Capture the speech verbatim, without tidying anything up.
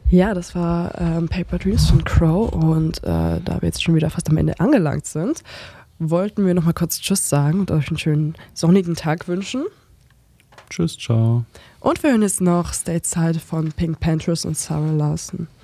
Ja, das war ähm, Paper Dreams von Crow und äh, da wir jetzt schon wieder fast am Ende angelangt sind, wollten wir nochmal kurz Tschüss sagen und euch einen schönen sonnigen Tag wünschen. Tschüss, ciao. Und wir hören jetzt noch Stateside von Pink Panthers und Sarah Larson.